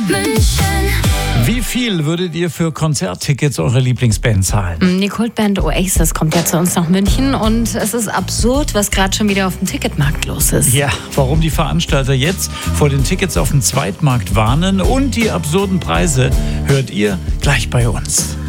München. Wie viel würdet ihr für Konzerttickets eurer Lieblingsband zahlen? Die Kultband Oasis kommt ja zu uns nach München und es ist absurd, was gerade schon wieder auf dem Ticketmarkt los ist. Ja, warum die Veranstalter jetzt vor den Tickets auf dem Zweitmarkt warnen und die absurden Preise, hört ihr gleich bei uns.